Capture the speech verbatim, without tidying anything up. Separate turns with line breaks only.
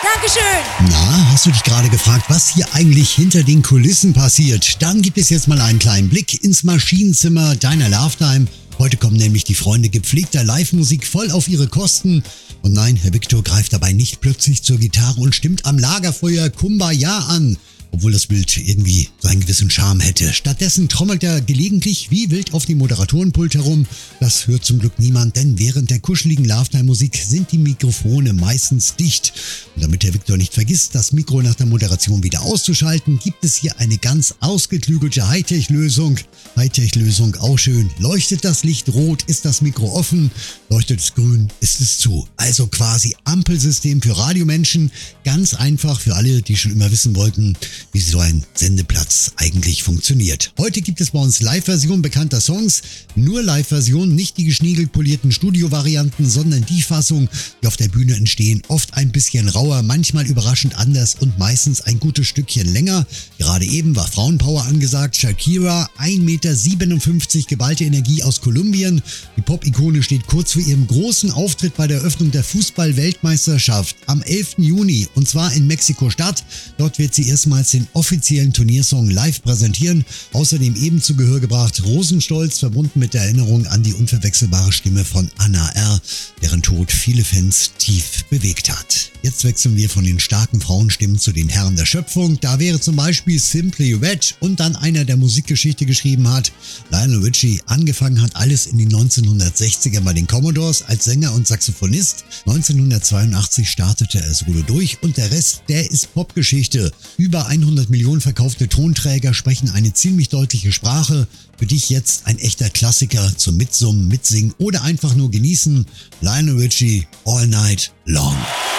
Dankeschön.
Na, hast du dich gerade gefragt, was hier eigentlich hinter den Kulissen passiert? Dann gibt es jetzt mal einen kleinen Blick ins Maschinenzimmer deiner Lovetime. Heute kommen nämlich die Freunde gepflegter Live-Musik voll auf ihre Kosten. Und nein, Herr Victor greift dabei nicht plötzlich zur Gitarre und stimmt am Lagerfeuer Kumbaya an, obwohl das Bild irgendwie so einen gewissen Charme hätte. Stattdessen trommelt er gelegentlich wie wild auf dem Moderatorenpult herum. Das hört zum Glück niemand, denn während der kuscheligen Lovetime-Musik sind die Mikrofone meistens dicht. Und damit Herr Victor nicht vergisst, das Mikro nach der Moderation wieder auszuschalten, gibt es hier eine ganz ausgeklügelte Hightech-Lösung. Hightech-Lösung, auch schön. Leuchtet das Licht rot, ist das Mikro offen. Leuchtet es grün, ist es zu. Also quasi Ampelsystem für Radiomenschen. Ganz einfach für alle, die schon immer wissen wollten, wie so ein Sendeplatz eigentlich funktioniert. Heute gibt es bei uns Live-Versionen bekannter Songs. Nur Live-Versionen, nicht die geschniegelt polierten Studio-Varianten, sondern die Fassung, die auf der Bühne entstehen. Oft ein bisschen rauer, manchmal überraschend anders und meistens ein gutes Stückchen länger. Gerade eben war Frauenpower angesagt. Shakira, ein Meter siebenundfünfzig geballte Energie aus Kolumbien. Die Pop-Ikone steht kurz vor ihrem großen Auftritt bei der Eröffnung der Fußball-Weltmeisterschaft am elften Juni und zwar in Mexiko-Stadt. Dort wird sie erstmals den offiziellen Turniersong live präsentieren. Außerdem eben zu Gehör gebracht Rosenstolz, verbunden mit der Erinnerung an die unverwechselbare Stimme von Anna R., deren Tod viele Fans tief bewegt hat. Jetzt wechseln wir von den starken Frauenstimmen zu den Herren der Schöpfung. Da wäre zum Beispiel Simply Red und dann einer, der Musikgeschichte geschrieben hat. Lionel Richie. Angefangen hat alles in den neunzehnhundertsechzigern bei den Commodores als Sänger und Saxophonist. neunzehnhundertzweiundachtzig startete er solo durch und der Rest, der ist Popgeschichte. Über hundert Millionen verkaufte Tonträger sprechen eine ziemlich deutliche Sprache. Für dich jetzt ein echter Klassiker zum Mitsummen, Mitsingen oder einfach nur genießen. Lionel Richie, All Night Long.